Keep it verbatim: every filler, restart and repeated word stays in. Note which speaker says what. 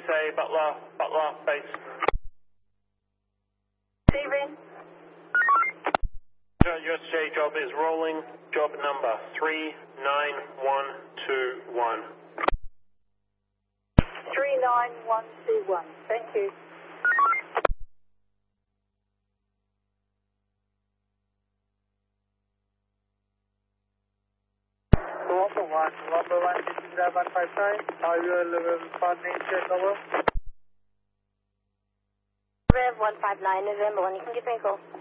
Speaker 1: U S A, Butler, Butler, base.
Speaker 2: Steven.
Speaker 1: U S J job is rolling, job number three nine one two one.
Speaker 2: three nine one two one. Thank you.
Speaker 3: Number one, number one, this is one five five. Are you level four nature cover?
Speaker 2: Rev one five nine, November one, you can give me a call.